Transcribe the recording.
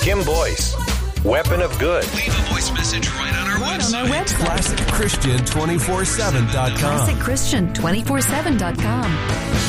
Kim Boyce, Weapon of Good. Leave a voice message right on our website. ClassicChristian247.com. ClassicChristian247.com.